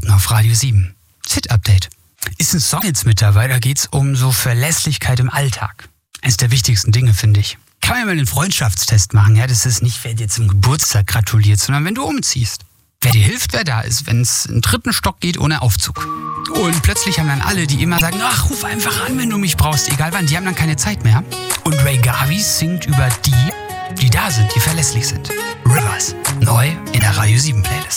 auf Radio 7. Hit-Update. Ist ein Song jetzt mit dabei, da geht's um so Verlässlichkeit im Alltag. Eines der wichtigsten Dinge, finde ich. Kann man ja mal einen Freundschaftstest machen, ja? Das ist nicht, wer dir zum Geburtstag gratuliert, sondern wenn du umziehst. Wer dir hilft, wer da ist, wenn es in den 3. Stock geht ohne Aufzug. Und plötzlich haben dann alle, die immer sagen, ach, ruf einfach an, wenn du mich brauchst, egal wann, die haben dann keine Zeit mehr. Und Ray Garvey singt über die da sind, die verlässlich sind. Rivers, neu in der Radio 7 Playlist.